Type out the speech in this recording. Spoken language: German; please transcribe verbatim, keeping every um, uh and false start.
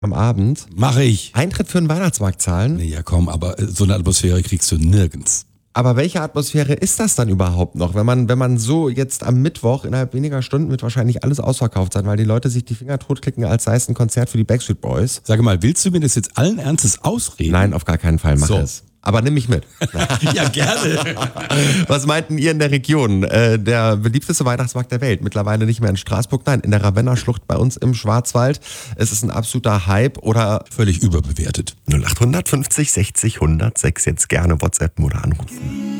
am Abend. Mache ich. Eintritt für den Weihnachtsmarkt zahlen? Nee, ja komm, aber so eine Atmosphäre kriegst du nirgends. Aber welche Atmosphäre ist das dann überhaupt noch, wenn man, wenn man so jetzt am Mittwoch innerhalb weniger Stunden wird wahrscheinlich alles ausverkauft sein, weil die Leute sich die Finger totklicken, als sei es ein Konzert für die Backstreet Boys? Sag mal, willst du mir das jetzt allen Ernstes ausreden? Nein, auf gar keinen Fall, mach So. es. Aber nimm mich mit. Ja, gerne. Was meinten ihr in der Region? Äh, der beliebteste Weihnachtsmarkt der Welt. Mittlerweile nicht mehr in Straßburg, nein, in der Ravenna-Schlucht bei uns im Schwarzwald. Es ist ein absoluter Hype oder Völlig überbewertet. null acht fünfzig sechzig hundert sechs jetzt gerne WhatsAppen oder anrufen.